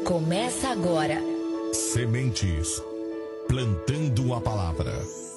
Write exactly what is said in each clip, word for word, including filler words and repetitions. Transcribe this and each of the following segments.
Começa agora. Sementes, plantando a palavra.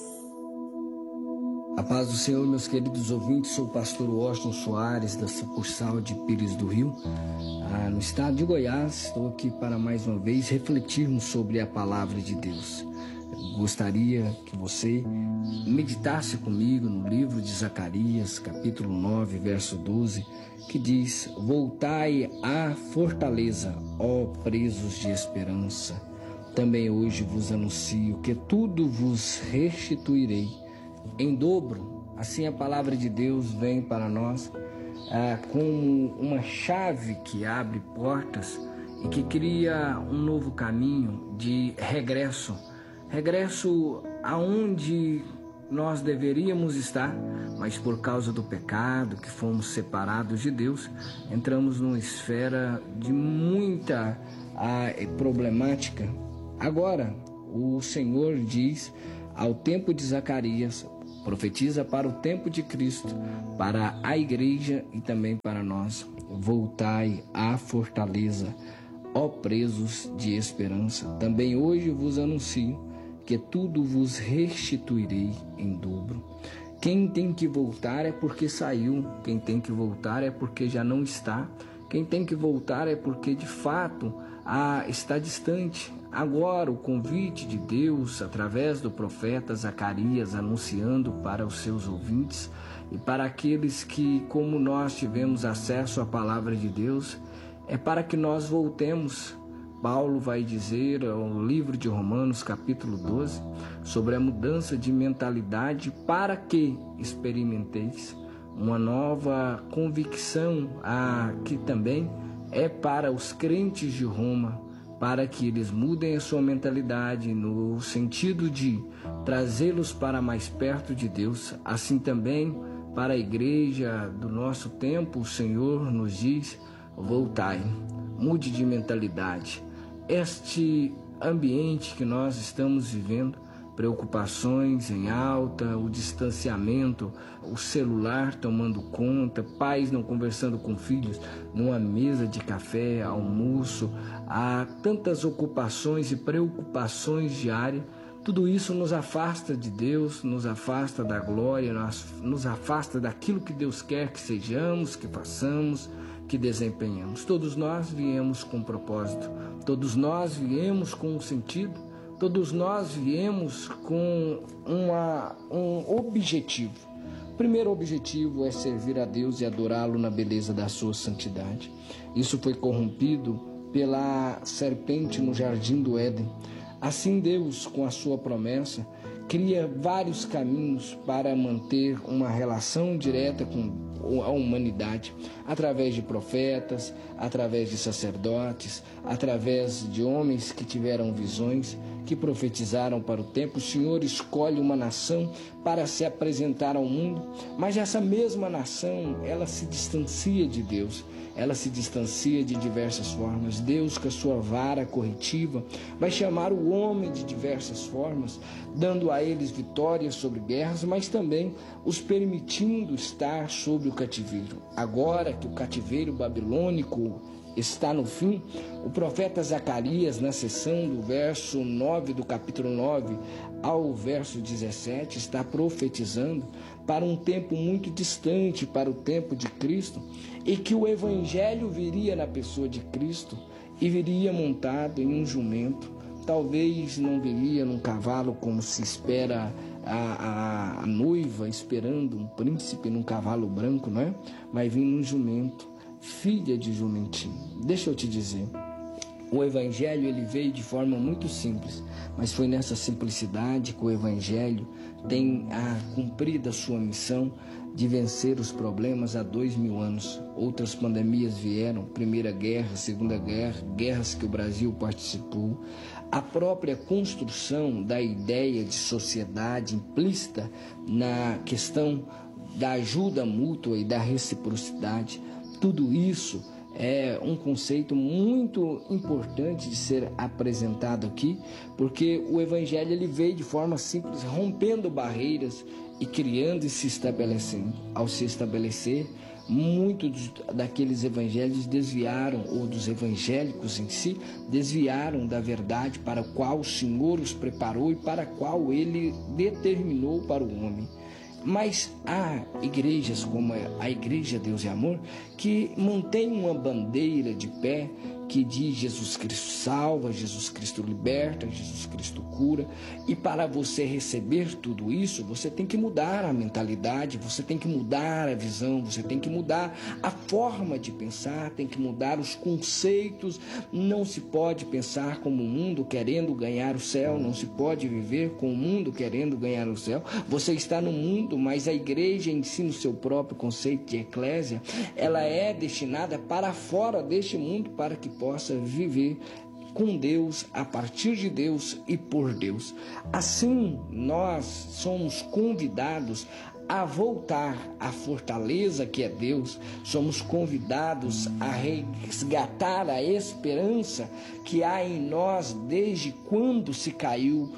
A paz do Senhor, meus queridos ouvintes. Sou o pastor Washington Soares, da sucursal de Pires do Rio, ah, no estado de Goiás. Estou aqui para mais uma vez refletirmos sobre a palavra de Deus. Gostaria que você meditasse comigo no livro de Zacarias, capítulo nove, verso doze, que diz: Voltai à fortaleza, ó presos de esperança. Também hoje vos anuncio que tudo vos restituirei em dobro. Assim a palavra de Deus vem para nós ah, como uma chave que abre portas e que cria um novo caminho de regresso. Regresso aonde nós deveríamos estar, mas por causa do pecado, que fomos separados de Deus, entramos numa esfera de muita ah, problemática. Agora, o Senhor diz ao tempo de Zacarias, profetiza para o tempo de Cristo, para a igreja e também para nós: voltai à fortaleza, ó presos de esperança. Também hoje vos anuncio que tudo vos restituirei em dobro. Quem tem que voltar é porque saiu, quem tem que voltar é porque já não está, quem tem que voltar é porque de fato ah, está distante. Agora o convite de Deus, através do profeta Zacarias, anunciando para os seus ouvintes e para aqueles que, como nós, tivemos acesso à palavra de Deus, é para que nós voltemos. Paulo vai dizer ao livro de Romanos, capítulo doze, sobre a mudança de mentalidade para que experimenteis uma nova convicção, a, que também é para os crentes de Roma, para que eles mudem a sua mentalidade no sentido de trazê-los para mais perto de Deus. Assim também para a igreja do nosso tempo, o Senhor nos diz: voltai, mude de mentalidade. Este ambiente que nós estamos vivendo, preocupações em alta, o distanciamento, o celular tomando conta, pais não conversando com filhos numa mesa de café, almoço, há tantas ocupações e preocupações diárias. Tudo isso nos afasta de Deus, nos afasta da glória, nos afasta daquilo que Deus quer que sejamos, que façamos, que desempenhamos. Todos nós viemos com propósito, todos nós viemos com um sentido, todos nós viemos com uma, um objetivo. O primeiro objetivo é servir a Deus e adorá-lo na beleza da sua santidade. Isso foi corrompido pela serpente no jardim do Éden. Assim Deus, com a sua promessa, cria vários caminhos para manter uma relação direta com a humanidade, através de profetas, através de sacerdotes, através de homens que tiveram visões, que profetizaram para o tempo. O Senhor escolhe uma nação para se apresentar ao mundo, mas essa mesma nação, ela se distancia de Deus, ela se distancia de diversas formas. Deus, com a sua vara corretiva, vai chamar o homem de diversas formas, dando a eles vitórias sobre guerras, mas também os permitindo estar sobre o cativeiro. Agora que o cativeiro babilônico está no fim, o profeta Zacarias, na seção do verso nove do capítulo nove ao verso dezessete, está profetizando para um tempo muito distante, para o tempo de Cristo, e que o evangelho viria na pessoa de Cristo e viria montado em um jumento. Talvez não viria num cavalo como se espera a, a, a noiva esperando um príncipe num cavalo branco, não é? Mas vindo num jumento, filha de jumentinho. Deixa eu te dizer, o evangelho ele veio de forma muito simples, mas foi nessa simplicidade que o evangelho tem a cumprido a sua missão de vencer os problemas há dois mil anos. Outras pandemias vieram, Primeira Guerra, Segunda Guerra, guerras que o Brasil participou. A própria construção da ideia de sociedade implícita na questão da ajuda mútua e da reciprocidade, tudo isso é um conceito muito importante de ser apresentado aqui, porque o evangelho ele veio de forma simples, rompendo barreiras e criando e se estabelecendo. Ao se estabelecer, muitos daqueles evangelhos desviaram, ou dos evangélicos em si, desviaram da verdade para a qual o Senhor os preparou e para a qual Ele determinou para o homem. Mas há igrejas como a Igreja Deus e Amor que mantém uma bandeira de pé que diz Jesus Cristo salva, Jesus Cristo liberta, Jesus Cristo cura. E para você receber tudo isso, você tem que mudar a mentalidade, você tem que mudar a visão, você tem que mudar a forma de pensar, tem que mudar os conceitos. Não se pode pensar como o mundo querendo ganhar o céu, não se pode viver com o mundo querendo ganhar o céu. Você está no mundo, mas a igreja em si, no seu próprio conceito de eclésia, ela é destinada para fora deste mundo, para que possa viver com Deus, a partir de Deus e por Deus. Assim, nós somos convidados a voltar à fortaleza que é Deus, somos convidados a resgatar a esperança que há em nós desde quando se caiu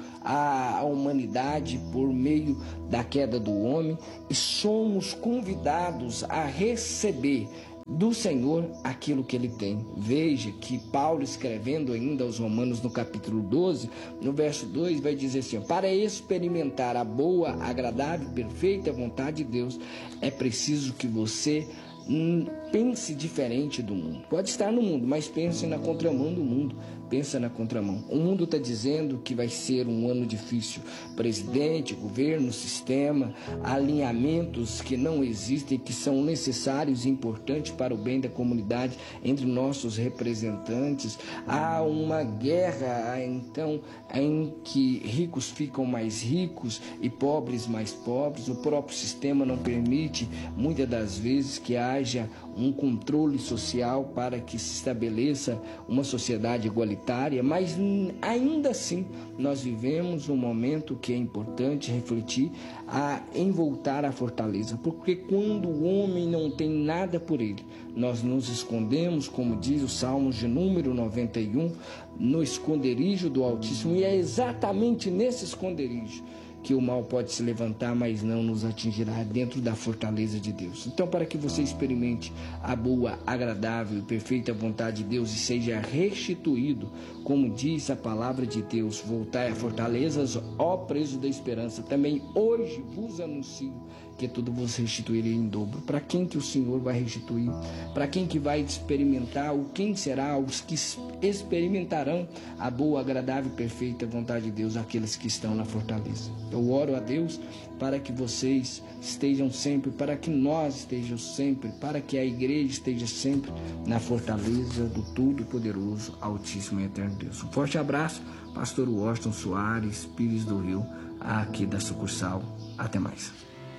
a humanidade por meio da queda do homem, e somos convidados a receber do Senhor aquilo que Ele tem. Veja que Paulo, escrevendo ainda aos Romanos no capítulo doze, no verso dois, vai dizer assim: para experimentar a boa, agradável e perfeita vontade de Deus, é preciso que você hum, pense diferente do mundo. Pode estar no mundo, mas pense na contramão do mundo. Pensa na contramão. O mundo está dizendo que vai ser um ano difícil. Presidente, governo, sistema, alinhamentos que não existem, que são necessários e importantes para o bem da comunidade entre nossos representantes. Há uma guerra, então, em que ricos ficam mais ricos e pobres mais pobres. O próprio sistema não permite, muitas das vezes, que haja um controle social para que se estabeleça uma sociedade igualitária, mas ainda assim nós vivemos um momento que é importante refletir a, em voltar à fortaleza, porque quando o homem não tem nada por ele, nós nos escondemos, como diz o Salmo de número noventa e um, no esconderijo do Altíssimo, e é exatamente nesse esconderijo que o mal pode se levantar, mas não nos atingirá, dentro da fortaleza de Deus. Então, para que você experimente a boa, agradável e perfeita vontade de Deus e seja restituído, como diz a palavra de Deus, voltai a fortalezas, ó preso da esperança. Também hoje vos anuncio que tudo vos restituirei em dobro. Para quem que o Senhor vai restituir? Para quem que vai experimentar? O quem será? Os que experimentarão a boa, agradável e perfeita vontade de Deus, aqueles que estão na fortaleza. Eu oro a Deus para que vocês estejam sempre, para que nós estejamos sempre, para que a igreja esteja sempre na fortaleza do Todo-Poderoso, Altíssimo e Eterno Deus. Um forte abraço, pastor Washington Soares, Pires do Rio, aqui da sucursal. Até mais.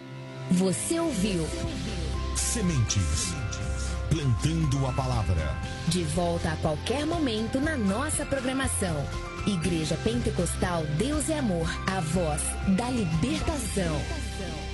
Você ouviu Sementes, plantando a palavra. De volta a qualquer momento na nossa programação. Igreja Pentecostal Deus e Amor, a voz da libertação.